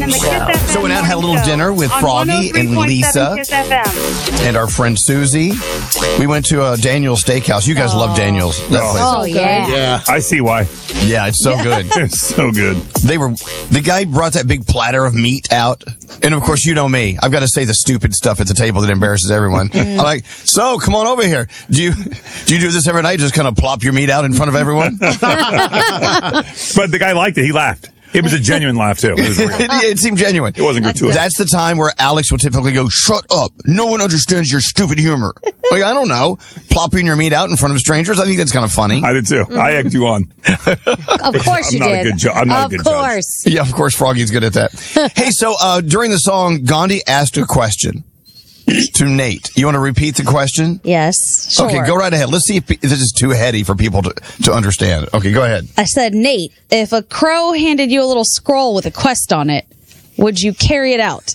and the Kiss FM. So we now had a little dinner with Froggy and Lisa Kiss FM. and our friend Susie. We went to Daniel's Steakhouse. You guys love Daniel's. That place. Oh, yeah. Yeah. I see why. Yeah, it's so good. It's so good. The guy brought that big platter of meat out. And of course, you know me. I've got to say the stupid stuff at the table that embarrasses everyone. I'm like, so come on over here. Do you do this every night? Just kind of plop your meat out in front of everyone? But the guy liked it. He laughed. It was a genuine laugh, too. It was real. It seemed genuine. It wasn't gratuitous. That's the time where Alex will typically go, shut up. No one understands your stupid humor. Like, I don't know. Plopping your meat out in front of strangers. I think that's kind of funny. I did, too. I egged you on. Of course you I'm not did. a good judge. I'm not a good Of judge. course. Yeah, of course, Froggy's good at that. Hey, so during the song, Gandhi asked a question to Nate. You want to repeat the question? Yes. Sure. Okay, go right ahead. Let's see if this is too heady for people to understand. Okay, go ahead. I said, Nate, if a crow handed you a little scroll with a quest on it, would you carry it out?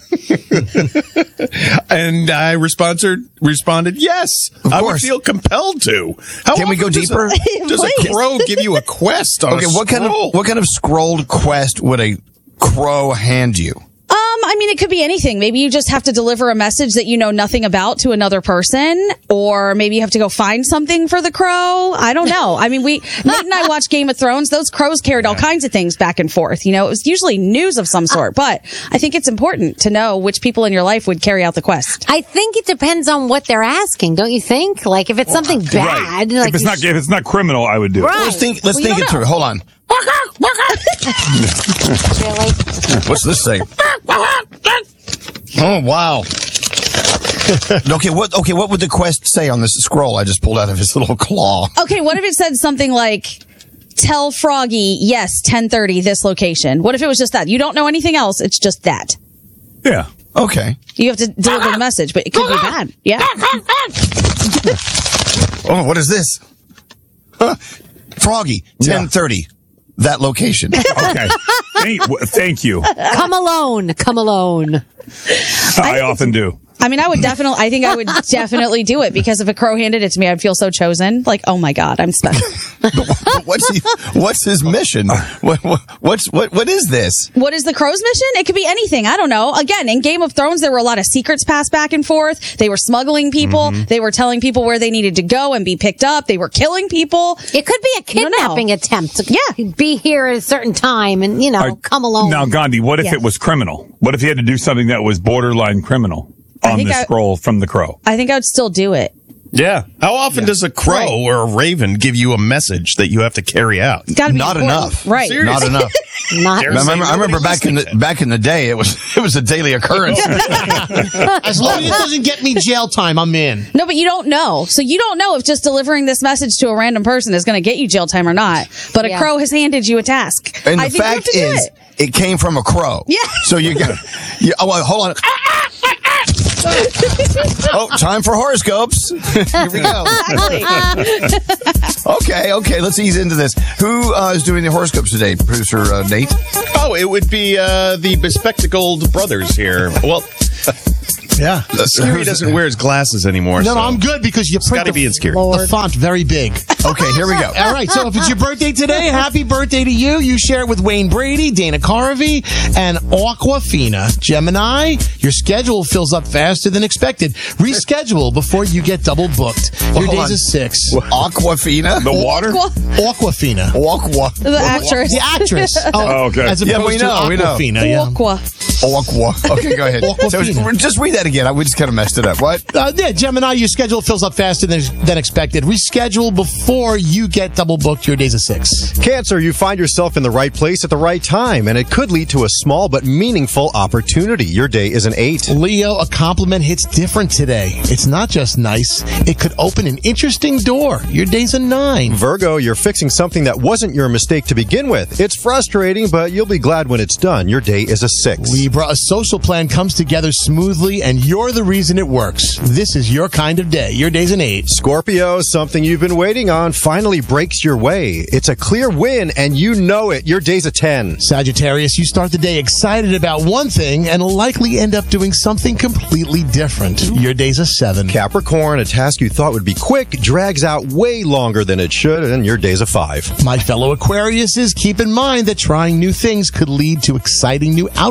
And I responded, yes. I would course. feel compelled to. Can we go deeper? Does a crow give you a quest on Okay, a what kind of scrolled quest would a crow hand you? I mean, it could be anything. Maybe you just have to deliver a message that you know nothing about to another person, or maybe you have to go find something for the crow. I don't know. I mean, Nate and I watched Game of Thrones. Those crows carried all kinds of things back and forth. You know, it was usually news of some sort, but I think it's important to know which people in your life would carry out the quest. I think it depends on what they're asking, don't you think? Like, if it's something bad. Right. Like If it's not criminal, I would do it. Right. Let's think Well, you it don't through. know. Hold on. Really? What's this say? Oh, wow. Okay, what would the quest say on this scroll I just pulled out of his little claw? Okay, what if it said something like, tell Froggy, yes, 10:30, this location? What if it was just that? You don't know anything else. It's just that. Yeah. Okay. You have to deliver the message, but it could be bad. Yeah. Oh, what is this? Huh? Froggy, 10:30, that location. Okay. Thank you. Come alone. Come alone. I often do. I mean, I think I would definitely do it, because if a crow handed it to me, I'd feel so chosen. Like, oh my God, I'm special. What's his mission? What is this? What is the crow's mission? It could be anything. I don't know. Again, in Game of Thrones, there were a lot of secrets passed back and forth. They were smuggling people. Mm-hmm. They were telling people where they needed to go and be picked up. They were killing people. It could be a don't know. kidnapping attempt. Yeah. Be here at a certain time and, come alone. Now, Gandhi, what if it was criminal? What if you had to do something that was borderline criminal on the scroll from the crow? I think I would still do it. Yeah. How often does a crow or a raven give you a message that you have to carry out? It's gotta be Not important. enough. Right. Not enough. Not I remember back in the day, it was a daily occurrence. As long as it doesn't get me jail time, I'm in. No, but you don't know. So you don't know if just delivering this message to a random person is going to get you jail time or not. But a crow has handed you a task. And I the think you have fact to do is, it. it came from a crow. Yeah. So you got. Hold on. Oh, time for horoscopes. Here we go. Okay. Let's ease into this. Who is doing the horoscopes today? Producer Nate? Oh, it would be the bespectacled brothers here. Well, yeah. Scary doesn't wear his glasses anymore. No, so I'm good, because you print gotta be in Scary. the font very big. Okay, here we go. All right, so if it's your birthday today, happy birthday to you. You share it with Wayne Brady, Dana Carvey, and Aquafina. Gemini, your schedule fills up faster than expected. Reschedule before you get double booked. Your Hold days on. is 6. Aquafina? The water? Aquafina. The actress. The actress. Oh, okay. As Yeah, opposed we know, to we know. Aquafina. Yeah. Aqua. Okay, go ahead. Aquafina. So just read that again. We just kind of messed it up. What? Yeah, Gemini, your schedule fills up faster than expected. Reschedule before you get double booked. Your days of 6. Cancer, you find yourself in the right place at the right time, and it could lead to a small but meaningful opportunity. Your day is an 8. Leo, a compliment hits different today. It's not just nice. It could open an interesting door. Your day's a 9. Virgo, you're fixing something that wasn't your mistake to begin with. It's frustrating, but you'll be glad when it's done. Your day is a 6. Libra, a social plan comes together smoothly, and you're the reason it works. This is your kind of day. Your day's an 8. Scorpio, something you've been waiting on finally breaks your way. It's a clear win, and you know it. Your day's a 10. Sagittarius, you start the day excited about one thing and likely end up doing something completely different. Your day's a 7. Capricorn, a task you thought would be quick drags out way longer than it should, and your day's a 5. My fellow Aquariuses, keep in mind that trying new things could lead to exciting new outcomes.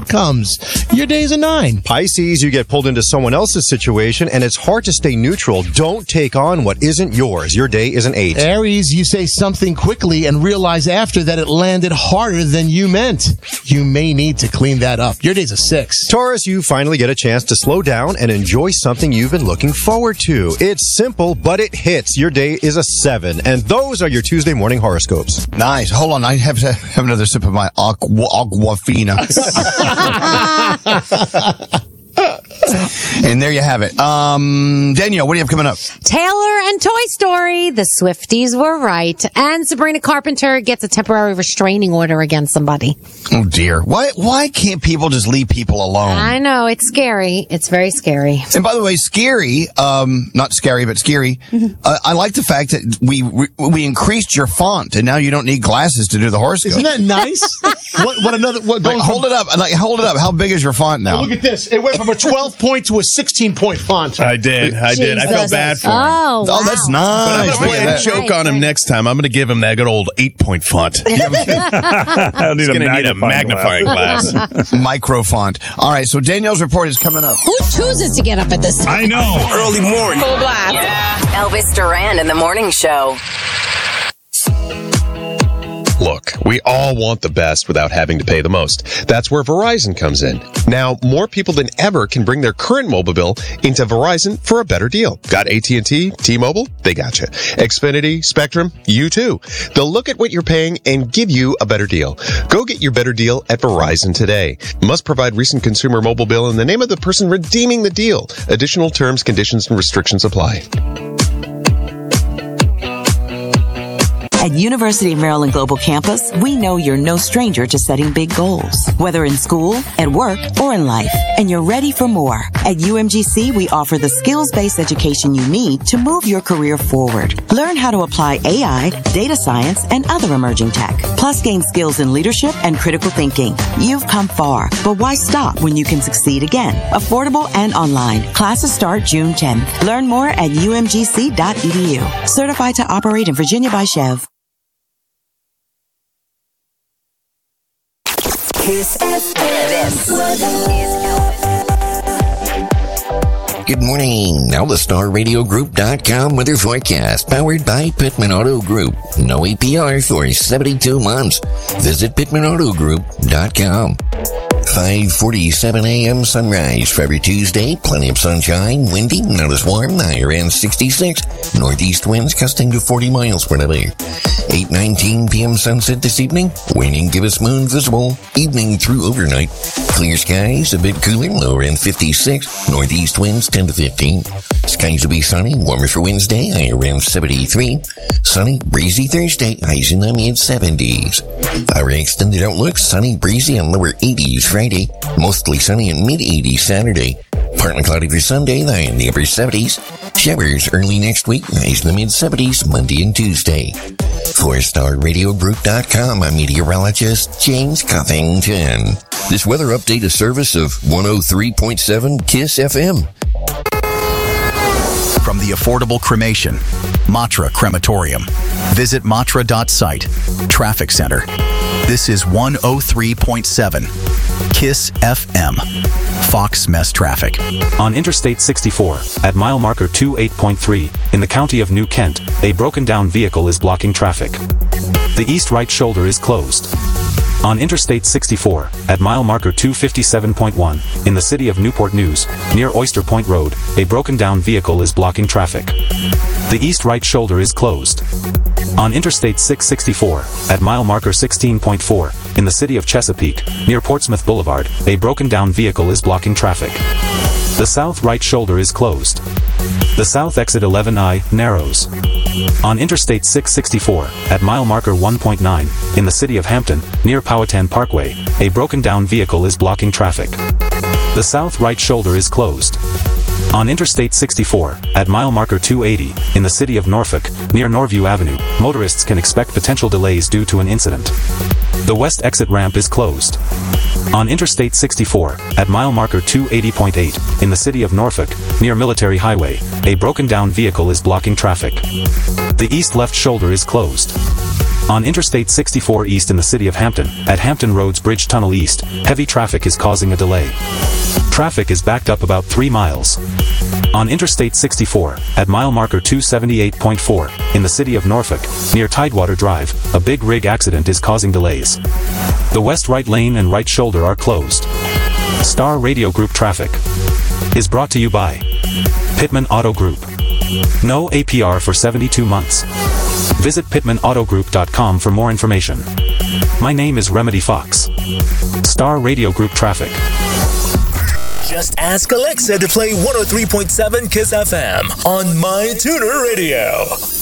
Taurus, your day's a 9. Pisces, you get pulled into someone else's situation, and it's hard to stay neutral. Don't take on what isn't yours. Your day is an 8. Aries, you say something quickly and realize after that it landed harder than you meant. You may need to clean that up. Your day's a 6. Taurus, you finally get a chance to slow down and enjoy something you've been looking forward to. It's simple, but it hits. Your day is a 7. And those are your Tuesday morning horoscopes. Nice. Hold on. I have to have another sip of my Aquafina. And there you have it. Danielle, what do you have coming up? Taylor and Toy Story. The Swifties were right. And Sabrina Carpenter gets a temporary restraining order against somebody. Oh, dear. Why can't people just leave people alone? I know. It's scary. It's very scary. And by the way, scary, not scary, but scary. I like the fact that we increased your font and now you don't need glasses to do the horoscope. Isn't that nice? What goes hold it up. Hold it up. How big is your font now? Look at this. It went from a 12-point to a 16-point font. I did. I felt bad for him. Oh, that's But I'm nice. going to play a joke on him next time. I'm going to give him that good old 8-point font. I don't need He's going to need a magnifying glass. Micro font. All right, so Danielle's report is coming up. who chooses to get up at this time? I know. Early morning. Full blast. Elvis Duran in the Morning Show. Look, we all want the best without having to pay the most. That's where Verizon comes in. Now, more people than ever can bring their current mobile bill into Verizon for a better deal. Got AT&T, T-Mobile? They got you. Xfinity, Spectrum? You too. They'll look at what you're paying and give you a better deal. Go get your better deal at Verizon today. Must provide recent consumer mobile bill in the name of the person redeeming the deal. Additional terms, conditions, and restrictions apply. At University of Maryland Global Campus, we know you're no stranger to setting big goals, whether in school, at work, or in life, and you're ready for more. At UMGC, we offer the skills-based education you need to move your career forward. Learn how to apply AI, data science, and other emerging tech, plus gain skills in leadership and critical thinking. You've come far, but why stop when you can succeed again? Affordable and online. Classes start June 10th. Learn more at umgc.edu. Certified to operate in Virginia by Chev. This is Elvis. Good morning. Now the StarRadioGroup.com weather forecast, powered by Pittman Auto Group. No APR for 72 months. Visit PittmanAutoGroup.com. 5:47 a.m. sunrise for every Tuesday. Plenty of sunshine, windy, not as warm. High around 66. Northeast winds gusting to 40 miles per hour. 8:19 p.m. sunset this evening. Waning gibbous moon visible. Evening through overnight. Clear skies, a bit cooler, low around 56. Northeast winds 10 to 15. Skies will be sunny, warmer for Wednesday, high around 73. Sunny, breezy Thursday, highs in the mid-70s. Our extended outlook, sunny, breezy, and lower 80s Friday. Mostly sunny and mid-80s Saturday. Partly cloudy for Sunday, high in the upper 70s. Showers early next week, highs in the mid-70s Monday and Tuesday. For StarRadioGroup.com, I'm meteorologist James Covington. This weather update is service of 103.7 KISS FM. From the affordable cremation, Matra Crematorium. Visit matra.site. Traffic Center. This is 103.7 KISS FM. Fox Mess Traffic. On Interstate 64, at mile marker 28.3, in the county of New Kent, a broken-down vehicle is blocking traffic. The east right shoulder is closed. On Interstate 64, at mile marker 257.1, in the city of Newport News, near Oyster Point Road, a broken-down vehicle is blocking traffic. The east right shoulder is closed. On Interstate 664, at mile marker 16.4, in the city of Chesapeake, near Portsmouth Boulevard, a broken-down vehicle is blocking traffic. The south right shoulder is closed. The south exit 11I narrows. On Interstate 664, at mile marker 1.9, in the city of Hampton, near Powhatan Parkway, a broken-down vehicle is blocking traffic. The south right shoulder is closed. On Interstate 64, at mile marker 280, in the city of Norfolk, near Norview Avenue, motorists can expect potential delays due to an incident. The west exit ramp is closed. On Interstate 64, at mile marker 280.8, in the city of Norfolk, near Military Highway, a broken-down vehicle is blocking traffic. The east left shoulder is closed. On Interstate 64 East in the city of Hampton, at Hampton Roads Bridge Tunnel East, heavy traffic is causing a delay. Traffic is backed up about 3 miles. On Interstate 64, at mile marker 278.4, in the city of Norfolk, near Tidewater Drive, a big rig accident is causing delays. The west right lane and right shoulder are closed. Star Radio Group traffic is brought to you by Pittman Auto Group. No APR for 72 months. Visit PittmanAutoGroup.com for more information. My name is Remedy Fox. Star Radio Group traffic. Just ask Alexa to play 103.7 KISS FM on My Tuner Radio.